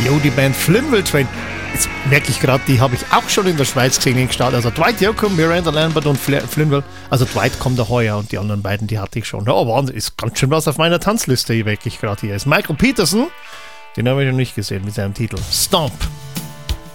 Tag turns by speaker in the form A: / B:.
A: Jo, die Band Flinville Train. Jetzt merke ich gerade, die habe ich auch schon in der Schweiz gesehen in Gstaad. Also Dwight Yoakam, Miranda Lambert und Flinville. Also Dwight kommt da heuer und die anderen beiden, die hatte ich schon. Ja, Wahnsinn, ist ganz schön was auf meiner Tanzliste, merke ich gerade hier. Ist Michael Peterson, den habe ich noch nicht gesehen mit seinem Titel Stomp.